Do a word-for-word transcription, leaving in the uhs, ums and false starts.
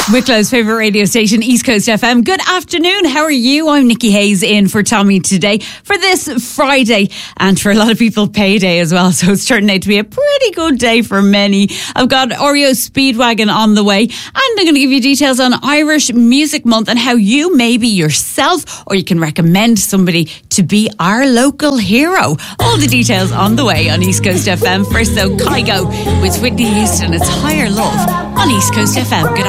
Wicklow's favourite radio station, East Coast F M. Good afternoon. How are you? I'm Nikki Hayes in for Tommy today for this Friday, and for a lot of people payday as well, so it's turning out to be a pretty good day for many. I've got Oreo Speedwagon on the way, and I'm going to give you details on Irish Music Month and how you may be yourself, or you can recommend somebody to be our local hero. All the details on the way on East Coast F M. First though, Kygo with Whitney Houston. It's Higher Love on East Coast F M. Good